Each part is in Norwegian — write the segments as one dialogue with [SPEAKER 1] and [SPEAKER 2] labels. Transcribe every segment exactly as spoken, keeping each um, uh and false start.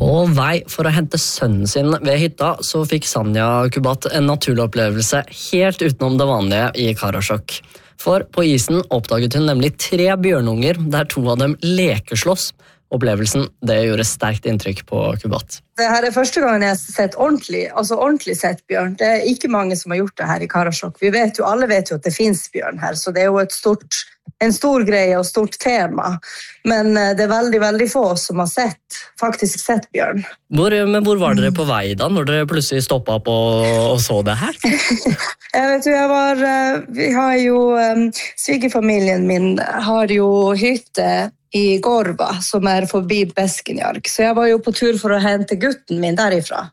[SPEAKER 1] På vei for å hente sønnen sin ved hytta, så fikk Sanja Kubat en naturlig opplevelse helt utenom det vanlige i Karasjok. For på isen oppdaget hun nemlig tre bjørnunger, der to av dem lekeslåss. Opplevelsen, det gjorde sterkt inntrykk på Kubat.
[SPEAKER 2] Det her er første gangen jeg har sett ordentlig, altså ordentlig sett bjørn. Det er ikke mange som har gjort det her i Karasjok. Vi vet jo, alle vet jo at det finnes bjørn her, så det er jo et stort, en stor greie og stort tema. Men det er veldig, veldig få som har sett, faktisk sett bjørn.
[SPEAKER 1] Hvor, men hvor var dere på vei da, når dere plutselig stoppet opp og, og så det her?
[SPEAKER 2] Jeg vet jo, jeg var, vi har jo, svigerfamilien min har jo hytte i Gorva, som er forbi Beskenjark. Så jeg var jo på tur for å hente gutten min derifra.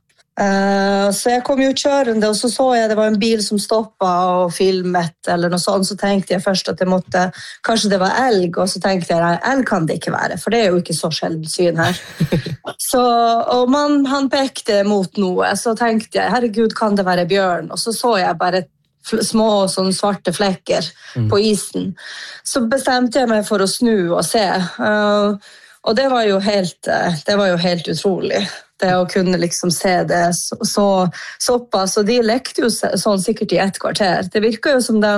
[SPEAKER 2] Uh, så jeg kom jo kjørende, og så så jeg det var en bil som stoppet og filmet, eller noe sånt. Så tenkte jeg først at jeg måtte, kanskje det var elg, og så tenkte jeg, nei, elg kan det ikke være, for det er jo ikke så sjelden syn her. Så, og man, han pekte mot noe, så tenkte jeg, herregud, kan det være bjørn? Og så så jeg bare små sånne svarte flekker mm. på isen. Så bestemte jeg meg for å snu og se. Uh, og det var jo helt, det var jo helt utrolig. Det å kunne liksom se det så, så, såpass. Og de lekte jo sånn sikkert i ett kvarter. Det virker jo som de,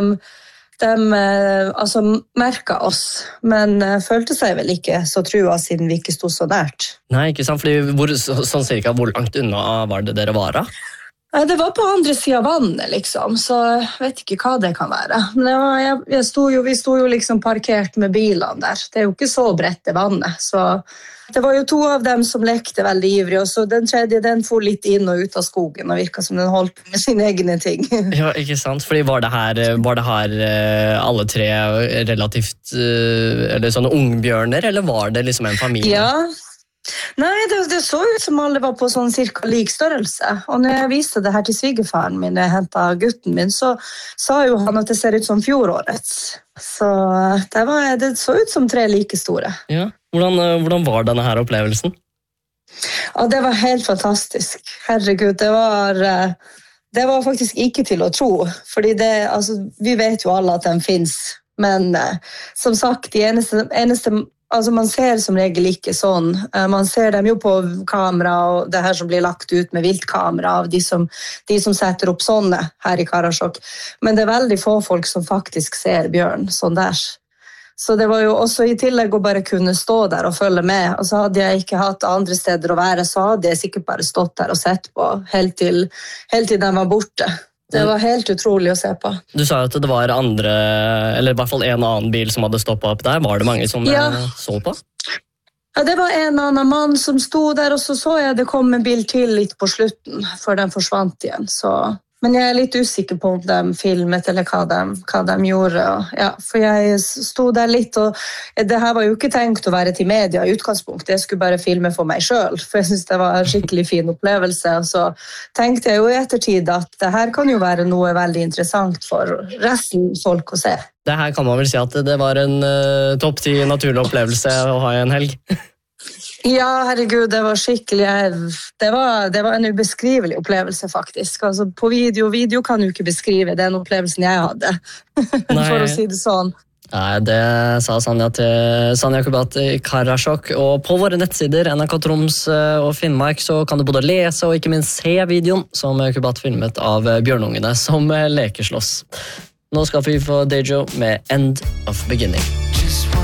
[SPEAKER 2] de uh, altså, merket oss, men uh, følte seg vel ikke så trua siden vi ikke stod så nært.
[SPEAKER 1] Nei, ikke sant? Fordi hvor, sånn cirka hvor langt unna var det dere var da?
[SPEAKER 2] Det var på andre siden av vannet, liksom, så jeg vet ikke hva det kan være. Men det var, jeg, jeg stod jo, vi stod jo liksom parkert med bilene der. Det er jo ikke så bredt det vannet, så det var jo to av dem som lekte veldig ivrig, og så den tredje, den for litt inn og ut av skogen, og virket som den holdt med sine egne ting.
[SPEAKER 1] Ja, ikke sant? Fordi var det her, var det her alle tre relativt, eller sånne ungbjørner, eller var det liksom en familie?
[SPEAKER 2] Ja. Nei, det, det så ut som alle var på sånn cirka lik størrelse. Og når jeg viste det her til svigerfaren min, når jeg hentet gutten min, så sa jo han at det ser ut som fjorårets. Så det, var, det så ut som tre like store.
[SPEAKER 1] Ja. Hvordan, hvordan var denne her opplevelsen?
[SPEAKER 2] Ja, det var helt fantastisk. Herregud, det var, det var faktisk ikke til å tro. Fordi det, altså, vi vet jo alle at den finnes. Men som sagt, de eneste... eneste Altså man ser som regel ikke sånn. Man ser dem jo på kamera og det her som blir lagt ut med viltkamera av de som, de som setter opp sånne her i Karasjok. Men det er veldig få folk som faktisk ser bjørn sånn der. Så det var jo også i tillegg å bare kunne stå der og følge med. Og så hadde jeg ikke hatt andre steder å være, så hadde jeg sikkert bare stått der og sett på helt til, helt til den var borte. Det var helt utrolig å se på. Du
[SPEAKER 1] sa at det var andre, eller i hvert fall en annen bil som hadde stoppet opp der. Var det mange som ja. så på?
[SPEAKER 2] Ja, det var en annen mann som sto der, og så så jeg det kom en bil til litt på slutten, før den forsvant igjen. Så... Men jeg er litt usikker på om de filmet eller hva de, hva de gjorde. Ja, for jeg sto der litt, og det her var jo ikke tenkt å være til media i utgangspunkt. Jeg skulle bare filme for meg selv, for jeg synes det var en skikkelig fin opplevelse. Og så tenkte jeg jo i ettertid at det her kan jo være noe veldig interessant for resten folk å se.
[SPEAKER 1] Det her kan man vel si at det var en uh, topp ti naturlig opplevelse å ha i en helg.
[SPEAKER 2] Ja, herregud, det var skikkelig, det var, det var en ubeskrivelig opplevelse faktisk. Altså, på video, video kan jo ikke beskrive den opplevelsen jeg hadde, for å si det sånn.
[SPEAKER 1] Nei, det sa Sanja til Sanja Kubat i Karasjok, og på våre nettsider, N R K Troms og Finnmark, så kan du både lese og ikke minst se videoen som Kubat filmet av bjørnungene som lekeslåss. Nå skal vi få Dejo med End of Beginning.